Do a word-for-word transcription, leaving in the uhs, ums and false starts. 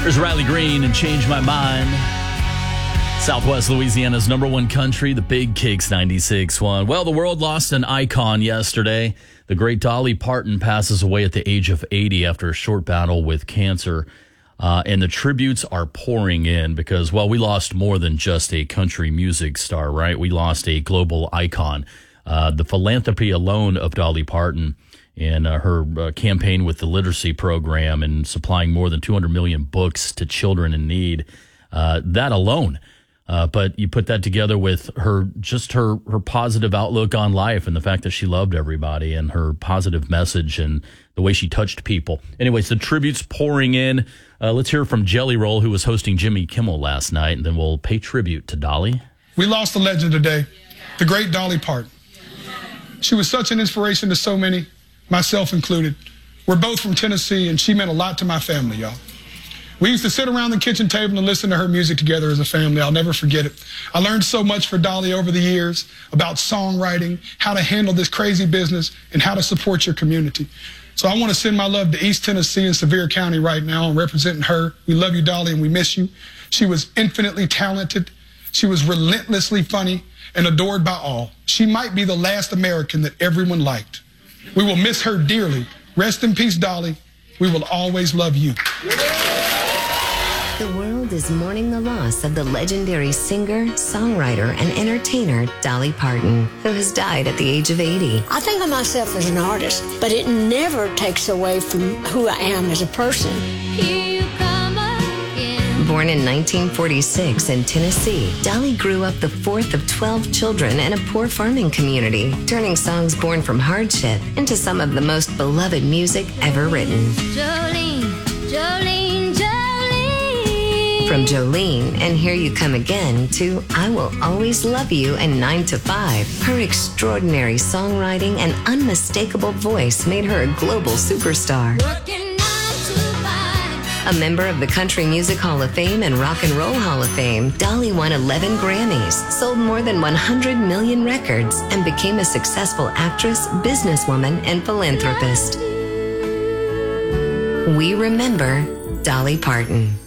There's Riley Green and Change My Mind. Southwest Louisiana's number one country, the Big Kicks ninety-six point one. Well, the world lost an icon yesterday. The great Dolly Parton passes away at the age of eighty after a short battle with cancer. Uh, and the tributes are pouring in because, well, we lost more than just a country music star, right? We lost a global icon. Uh, the philanthropy alone of Dolly Parton and uh, her uh, campaign with the literacy program and supplying more than two hundred million books to children in need, uh, that alone. Uh, but you put that together with her, just her, her positive outlook on life and the fact that she loved everybody and her positive message and the way she touched people. Anyways, the tributes pouring in. Uh, let's hear from Jelly Roll, who was hosting Jimmy Kimmel last night, and then we'll pay tribute to Dolly. We lost a legend today, the great Dolly Parton. She was such an inspiration to so many, myself included. We're both from Tennessee, and she meant a lot to my family, y'all. We used to sit around the kitchen table and listen to her music together as a family. I'll never forget it. I learned so much for Dolly over the years about songwriting, how to handle this crazy business, and how to support your community. So I want to send my love to East Tennessee and Sevier County right now. I'm representing her. We love you, Dolly, and we miss you. She was infinitely talented. She was relentlessly funny and adored by all. She might be the last American that everyone liked. We will miss her dearly. Rest in peace, Dolly. We will always love you. The world is mourning the loss of the legendary singer, songwriter, and entertainer Dolly Parton, who has died at the age of eighty. I think of myself as an artist, but it never takes away from who I am as a person. Here you come again. Born in nineteen forty-six in Tennessee, Dolly grew up the fourth of twelve children in a poor farming community, turning songs born from hardship into some of the most beloved music ever written. Jolene, Jolene, Jolene. From Jolene and Here You Come Again to I Will Always Love You and nine to five, her extraordinary songwriting and unmistakable voice made her a global superstar. Working nine to five. A member of the Country Music Hall of Fame and Rock and Roll Hall of Fame, Dolly won eleven Grammys, sold more than one hundred million records, and became a successful actress, businesswoman, and philanthropist. We remember Dolly Parton.